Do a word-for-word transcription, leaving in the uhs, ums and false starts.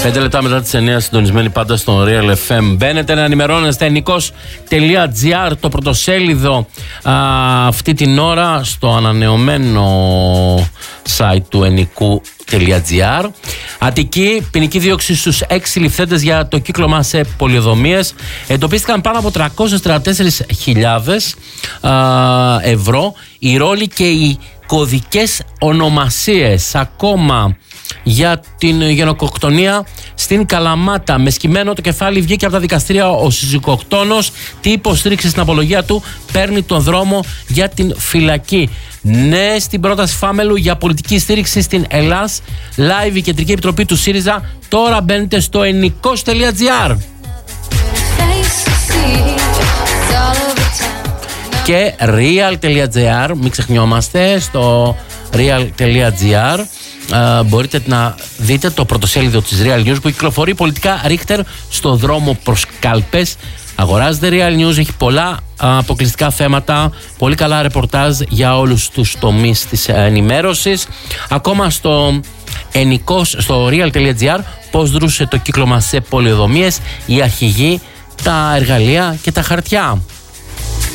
Πέντε λεπτά μετά τις εννιά, συντονισμένοι πάντα στο Real εφ εμ. Μπαίνετε να ενημερώνεστε ενικός τελεία τζι άρ, το πρωτοσέλιδο α, αυτή την ώρα στο ανανεωμένο site του ενικού τελεία τζι άρ. Αττική, ποινική δίωξη στους έξι συλληφθέντες για το κύκλωμα σε πολιοδομίες. Εντοπίστηκαν πάνω από τριακόσιες τριάντα τέσσερις χιλιάδες ευρώ οι ρόλοι και οι κωδικές ονομασίες. Ακόμα για την γενοκτονία στην Καλαμάτα. Με σκυμμένο το κεφάλι βγήκε από τα δικαστήρια ο συζυγοκτόνος. Τι υποστήριξη στην απολογία του, παίρνει τον δρόμο για την φυλακή. Ναι στην πρόταση Φάμελου για πολιτική στήριξη στην Ελλάς. Live η Κεντρική Επιτροπή του ΣΥΡΙΖΑ. Τώρα μπαίνετε στο ενικός τελεία τζι άρ. Και real τελεία τζι άρ, μην ξεχνιόμαστε, στο real τελεία τζι άρ uh, μπορείτε να δείτε το πρωτοσέλιδο της Real News που κυκλοφορεί πολιτικά Ρίχτερ στο δρόμο προς κάλπες. Αγοράζετε Real News, έχει πολλά uh, αποκλειστικά θέματα, πολύ καλά ρεπορτάζ για όλους τους τομείς της ενημέρωσης. Ακόμα στο ενικός, στο real τελεία τζι άρ, πώς δρούσε το κύκλωμα σε πολιοδομίες, η αρχηγή, τα εργαλεία και τα χαρτιά.